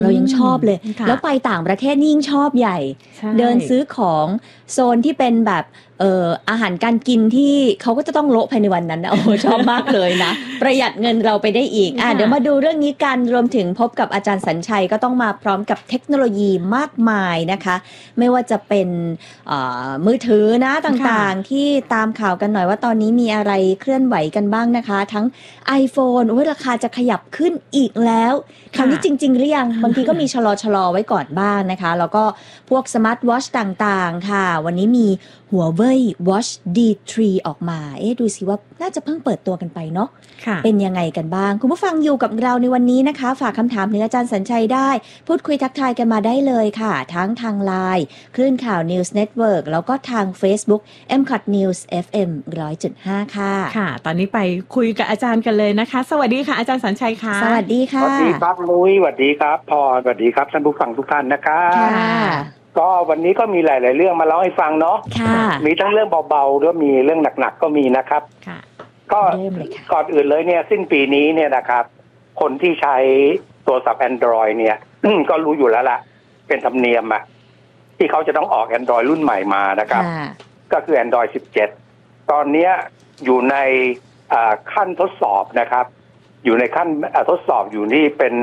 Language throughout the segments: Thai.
เรายังชอบเลยแล้วไปต่างประเทศนี่ยิ่งชอบใหญ่เดินซื้อของโซนที่เป็นแบบอาหารการกินที่เขาก็จะต้องโละภายในวันนั้นโอ้ชอบมากเลยนะประหยัดเงินเราไปได้อีกเดี๋ยวมาดูเรื่องนี้กันรวมถึงพบกับอาจารย์สัญชัยก็ต้องมาพร้อมกับเทคโนโลยีมากมายนะคะไม่ว่าจะเป็นมือถือนะต่างๆที่ตามข่าวกันหน่อยว่าตอนนี้มีอะไรเคลื่อนไหวกันบ้างนะคะทั้ง iPhone ราคาจะขยับขึ้นอีกแล้วคราวนี้จริงๆหรือยังบางทีก็มีชะลอไว้ก่อนบ้างนะคะแล้วก็พวกสมาร์ทวอทช์ต่างๆค่ะวันนี้มีHuawei Watch D3 ออกมาดูสิว่าน่าจะเพิ่งเปิดตัวกันไปเนาะเป็นยังไงกันบ้างคุณผู้ฟังอยู่กับเราในวันนี้นะคะฝากคำถามถึงอาจารย์สัญชัยได้พูดคุยทักทายกันมาได้เลยค่ะทั้งทาง LINE คลื่นข่าว News Network แล้วก็ทาง Facebook MCOT News FM 100.5 ค่ะค่ะตอนนี้ไปคุยกับอาจารย์กันเลยนะคะสวัสดีค่ะอาจารย์สัญชัยค่ะสวัสดีค่ะสวัสดีครับลุยสวัสดีครับพรสวัสดีครับท่านผู้ฟังทุกท่านนะครับก็วันนี้ก็มีหลายๆเรื่องมาเล่าให้ฟังเนาะมีทั้งเรื่องเบาๆด้วยมีเรื่องหนักๆก็มีนะครับก็ก่อนอื่นเลยเนี่ยสิ้นปีนี้เนี่ยนะครับคนที่ใช้โทรศัพท์ Android เนี่ย ก็รู้อยู่แล้วล่ะเป็นธรรมเนียมอะที่เขาจะต้องออก Android รุ่นใหม่มานะครับก็คือ Android 17 ตอนนี้อยู่ในขั้นทดสอบนะครับอยู่ในขั้นทดสอบอยู่นี่เป็น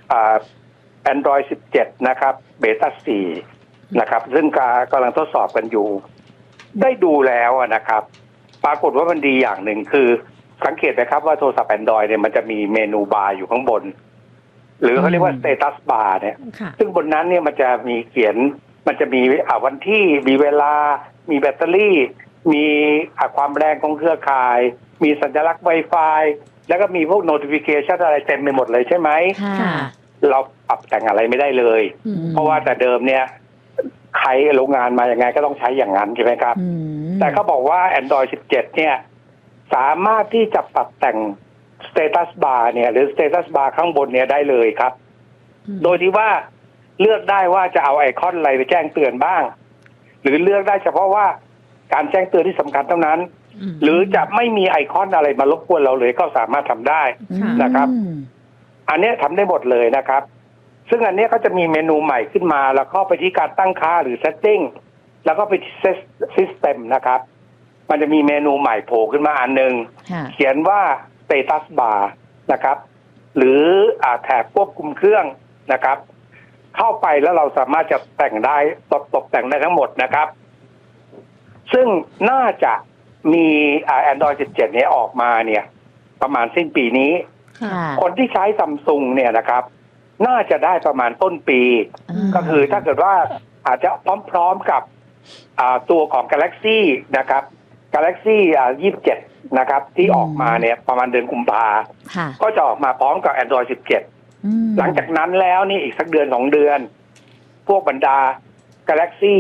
Android 17 นะครับเบต้า4นะครับซึ่งกำลังทดสอบกันอยู่ได้ดูแล้วนะครับปรากฏว่ามันดีอย่างหนึ่งคือสังเกตไหมครับว่าโทรศัพท์ Android เนี่ยมันจะมีเมนูบาร์อยู่ข้างบนหรือเขาเรียกว่า status bar เนี่ยซึ่งบนนั้นเนี่ยมันจะมีเขียนมันจะมีวันที่มีเวลามีแบตเตอรี่มีความแรงของเครือข่ายมีสัญลักษณ์ Wi-Fi แล้วก็มีพวก notification อะไรเต็มไปหมดเลยใช่ไหมเราปรับแต่งอะไรไม่ได้เลยเพราะว่าแต่เดิมเนี่ยใครโรงงานมาอย่างไงก็ต้องใช้อย่างนั้นใช่ไหมครับแต่เขาบอกว่า Android 17 เนี่ยสามารถที่จะปรับแต่ง status bar เนี่ยหรือ status bar ข้างบนเนี่ยได้เลยครับโดยที่ว่าเลือกได้ว่าจะเอาไอคอนอะไรไปแจ้งเตือนบ้างหรือเลือกได้เฉพาะว่าการแจ้งเตือนที่สำคัญเท่านั้นหรือจะไม่มีไอคอนอะไรมารบกวนเราเลยก็สามารถทำได้นะครับอันนี้ทำได้หมดเลยนะครับซึ่งอันนี้ก็จะมีเมนูใหม่ขึ้นมาแล้วเข้าไปที่การตั้งค่าหรือ setting แล้วก็ไปที่ system นะครับมันจะมีเมนูใหม่โผล่ขึ้นมาอันนึงเขียนว่า status bar นะครับหรือแถบควบคุมเครื่องนะครับเข้าไปแล้วเราสามารถจะแต่งได้ตกแต่งได้ทั้งหมดนะครับซึ่งน่าจะมี Android 17 เนี่ยออกมาเนี่ยประมาณสิ้นปีนี้คนที่ใช้ Samsung เนี่ยนะครับน่าจะได้ประมาณต้นปีก็คือถ้าเกิดว่าอาจจะพร้อมๆกับตัวของ Galaxy นะครับ Galaxy 27 นะครับที่ออกมาเนี่ยประมาณเดือนกุมภาก็จะออกมาพร้อมกับ Android 17 หลังจากนั้นแล้วนี่อีกสักเดือน2 เดือนพวกบรรดา Galaxy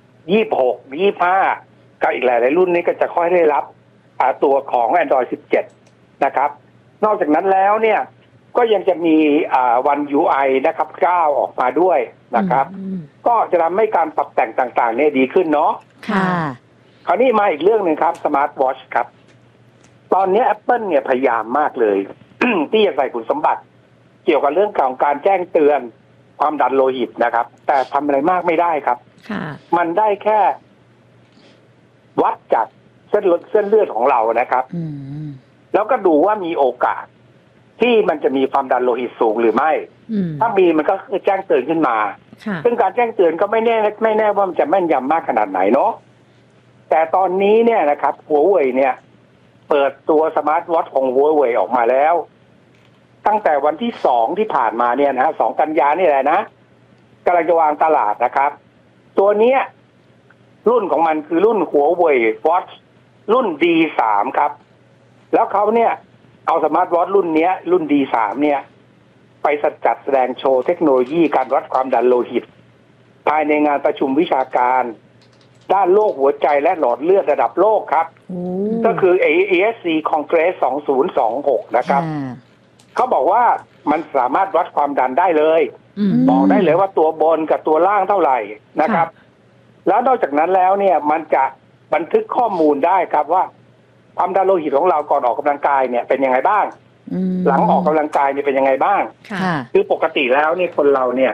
26 25กับอีกหลายๆรุ่นนี้ก็จะค่อยได้รับตัวของ Android 17 นะครับนอกจากนั้นแล้วเนี่ยก็ยังจะมีOne UI นะครับ9ออกมาด้วยนะครับก็จะทำให้การปรับแต่งต่างๆเนี่ยดีขึ้นเนาะค่ะคราวนี้มาอีกเรื่องนึงครับ Smart Watch ครับตอนนี้ Apple เนี่ยพยายามมากเลย ที่จะใส่คุณสมบัติเกี่ยวกับเรื่องของการแจ้งเตือนความดันโลหิตนะครับแต่ทำอะไรมากไม่ได้ครับมันได้แค่วัดจากเส้นเลือดของเรานะครับแล้วก็ดูว่ามีโอกาสที่มันจะมีความดันโลหิตสูงหรือไม่ถ้ามีมันก็แจ้งเตือนขึ้นมาซึ่งการแจ้งเตือนก็ไม่แน่ว่ามันจะแม่นยำมากขนาดไหนเนาะแต่ตอนนี้เนี่ยนะครับHuaweiเนี่ยเปิดตัวสมาร์ทวอทช์ของHuaweiออกมาแล้วตั้งแต่วันที่2ที่ผ่านมาเนี่ยนะ2 กันยายนนี่แหละนะกำลังจะวางตลาดนะครับตัวเนี้ยรุ่นของมันคือรุ่นHuawei Watch รุ่น D3 ครับแล้วเขาเนี่ยเอาสมาร์ทวอทช์รุ่นนี้รุ่น D3 เนี่ยไปจัดแสดงโชว์เทคโนโลยีการวัดความดันโลหิตภายในงานประชุมวิชาการด้านโรคหัวใจและหลอดเลือดระดับโลกครับก็คือ ASC Congress 2026 นะครับเขาบอกว่ามันสามารถวัดความดันได้เลยบอกได้เลยว่าตัวบนกับตัวล่างเท่าไหร่นะครับแล้วนอกจากนั้นแล้วเนี่ยมันจะบันทึกข้อมูลได้ครับว่าความดันโลหิตของเราก่อนออกกำลังกายเนี่ยเป็นยังไงบ้างหลังออกกำลังกายเนี่ยเป็นยังไงบ้างคือปกติแล้วเนี่ยคนเราเนี่ย